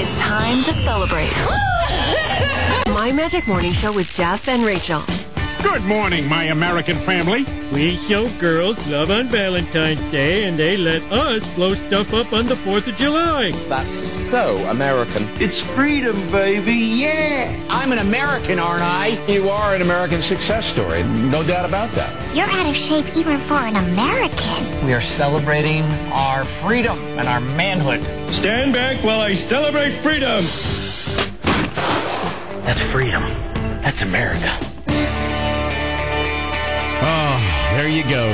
It's time to celebrate. My Magic Morning Show with Jeff and Rachel. Good morning, my American family. We show girls love on Valentine's Day, and they let us blow stuff up on the 4th of July. That's so American. It's freedom, baby, yeah! I'm an American, aren't I? You are an American success story, no doubt about that. You're out of shape even for an American. We are celebrating our freedom and our manhood. Stand back while I celebrate freedom. That's freedom. That's America. Oh, there you go.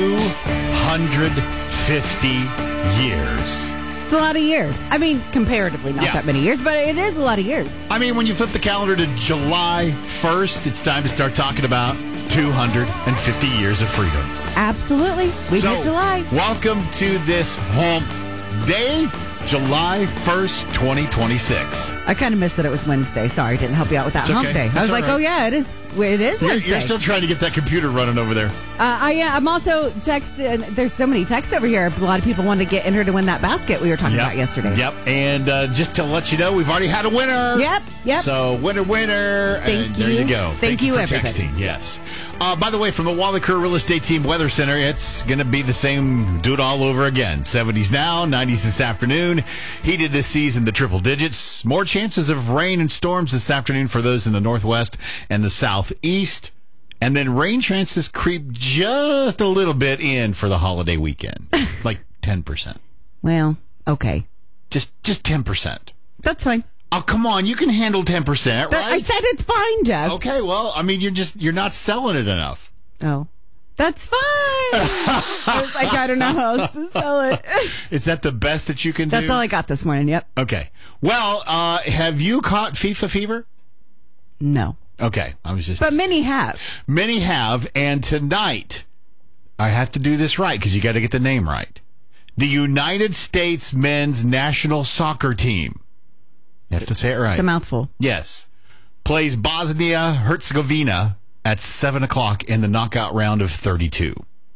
250 years. It's a lot of years. I mean, comparatively, not that many years, but it is a lot of years. I mean, when you flip the calendar to July 1st, it's time to start talking about 250 years of freedom. Absolutely. We hit July. Welcome to this hump day, July 1st, 2026. I kind of missed that it was Wednesday. Sorry, I didn't help you out with that hump day. I was like, oh, yeah, it is Wednesday. You're still trying to get that computer running over there. I'm also texting. There's so many texts over here. A lot of people wanted to get entered to win that basket we were talking about yesterday. Yep. And just to let you know, we've already had a winner. Yep. So winner. Thank and you. There you go. Thank you for everybody. texting. Yes. By the way, from the Wally Kerr Real Estate Team Weather Center, it's going to be the same, do it all over again. 70s now, 90s this afternoon. Heated this season, the triple digits. More chances of rain and storms this afternoon for those in the northwest and the southeast. And then rain chances creep just a little bit in for the holiday weekend. Like 10%. Well, okay. Just 10%. That's fine. Oh, come on. You can handle 10%, right? I said it's fine, Jeff. Okay, well, I mean, you're not selling it enough. Oh, that's fine. I was like, I don't know how else to sell it. Is that the best that you can do? That's all I got this morning, yep. Okay. Well, have you caught FIFA fever? No. Okay. But many have. Many have, and tonight, I have to do this right because you got to get the name right. The United States men's national soccer team. You have to say it right. It's a mouthful. Yes. Plays Bosnia-Herzegovina at 7 o'clock in the knockout round of 32.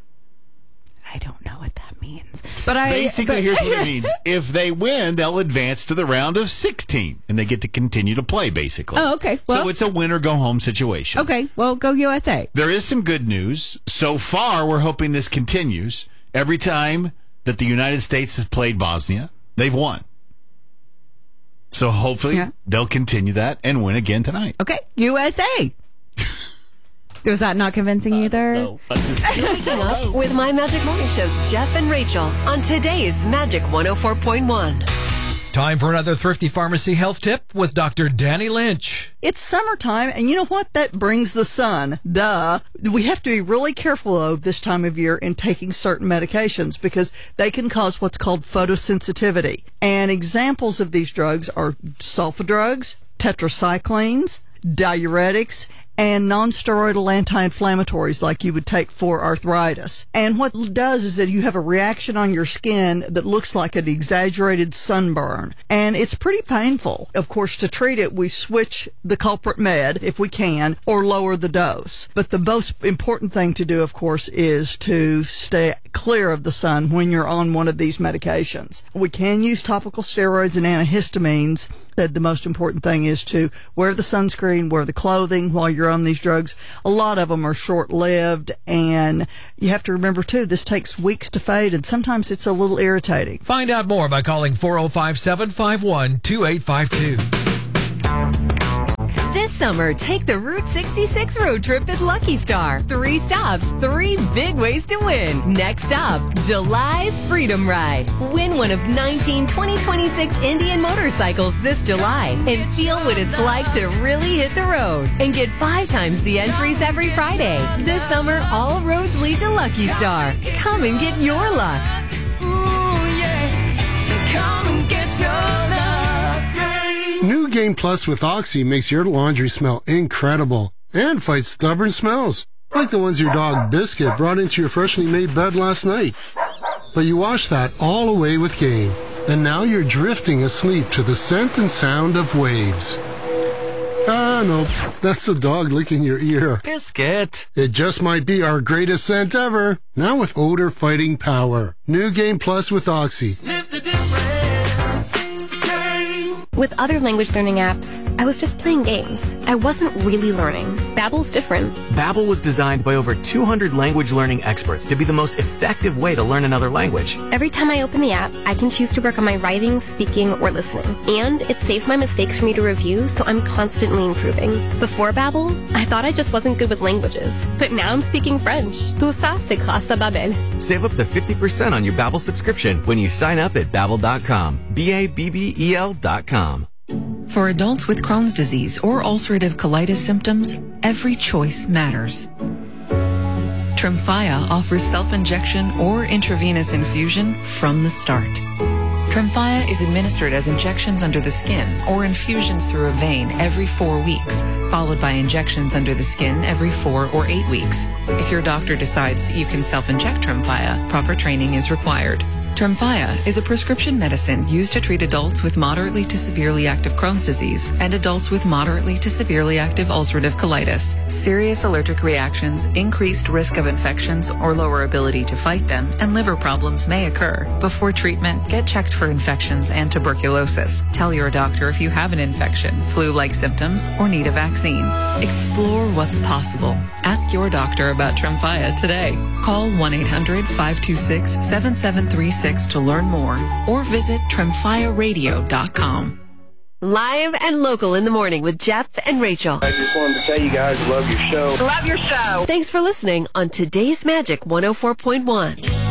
I don't know what that means. Here's what it means. If they win, they'll advance to the round of 16, and they get to continue to play, basically. Oh, okay. Well, so it's a win-or-go-home situation. Okay. Well, go USA. There is some good news. So far, we're hoping this continues. Every time that the United States has played Bosnia, they've won. So hopefully they'll continue that and win again tonight. Okay, USA. Was that not convincing either? No. Waking up with My Magic Morning Show's Jeff and Rachel on today's Magic 104.1. Time for another Thrifty Pharmacy health tip with Dr. Danny Lynch. It's summertime, and you know what? That brings the sun. Duh. We have to be really careful, though, this time of year in taking certain medications because they can cause what's called photosensitivity. And examples of these drugs are sulfa drugs, tetracyclines, diuretics, and non-steroidal anti-inflammatories like you would take for arthritis. And what it does is that you have a reaction on your skin that looks like an exaggerated sunburn. And it's pretty painful. Of course, to treat it, we switch the culprit med if we can or lower the dose. But the most important thing to do, of course, is to stay clear of the sun when you're on one of these medications. We can use topical steroids and antihistamines. That the most important thing is to wear the sunscreen, wear the clothing while you're on these drugs. A lot of them are short-lived, and you have to remember, too, this takes weeks to fade, and sometimes it's a little irritating. Find out more by calling 405-751-2852. This summer, take the Route 66 road trip at Lucky Star. 3 stops, 3 big ways to win. Next up, July's Freedom Ride. Win one of 19 2026 Indian motorcycles this July and feel what it's like to really hit the road. And get 5 times the entries every Friday. This summer, all roads lead to Lucky Star. Come and get your luck. New Game Plus with Oxy makes your laundry smell incredible and fights stubborn smells, like the ones your dog Biscuit brought into your freshly made bed last night. But you wash that all away with Game, and now you're drifting asleep to the scent and sound of waves. Ah, no, that's the dog licking your ear. Biscuit. It just might be our greatest scent ever, now with odor fighting power. New Game Plus with Oxy. Sniff the difference. Game. With other language learning apps, I was just playing games. I wasn't really learning. Babbel's different. Babbel was designed by over 200 language learning experts to be the most effective way to learn another language. Every time I open the app, I can choose to work on my writing, speaking, or listening. And it saves my mistakes for me to review, so I'm constantly improving. Before Babbel, I thought I just wasn't good with languages. But now I'm speaking French. Tout ça, c'est grâce à Babbel. Save up to 50% on your Babbel subscription when you sign up at Babbel.com. Babbel.com. For adults with Crohn's disease or ulcerative colitis symptoms, every choice matters. Tremfya offers self-injection or intravenous infusion from the start. Tremfya is administered as injections under the skin or infusions through a vein every 4 weeks, followed by injections under the skin every 4 or 8 weeks. If your doctor decides that you can self-inject Tremfya, proper training is required. Tremfya is a prescription medicine used to treat adults with moderately to severely active Crohn's disease and adults with moderately to severely active ulcerative colitis. Serious allergic reactions, increased risk of infections or lower ability to fight them, and liver problems may occur. Before treatment, get checked for infections and tuberculosis. Tell your doctor if you have an infection, flu-like symptoms, or need a vaccine. Explore what's possible. Ask your doctor about Tremfya today. Call 1-800-526-7736 to learn more or visit TremfyaRadio.com. Live and local in the morning with Jeff and Rachel. I just wanted to tell you guys, love your show. Love your show. Thanks for listening on Today's Magic 104.1.